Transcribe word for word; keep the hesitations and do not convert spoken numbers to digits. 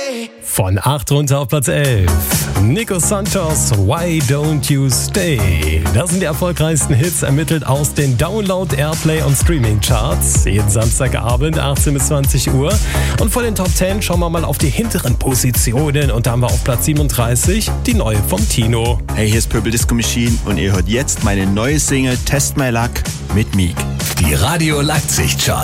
Von acht runter auf Platz elf. Nico Santos, Why Don't You Stay? Das sind die erfolgreichsten Hits, ermittelt aus den Download, Airplay und Streaming-Charts. Jeden Samstagabend, achtzehn bis zwanzig Uhr. Und vor den Top zehn schauen wir mal auf die hinteren Positionen. Und da haben wir auf Platz siebenunddreißig die neue vom Tino. Hey, hier ist Purple Disco Machine und ihr hört jetzt meine neue Single Test My Luck mit Meek. Die Radio Leipzig Charts.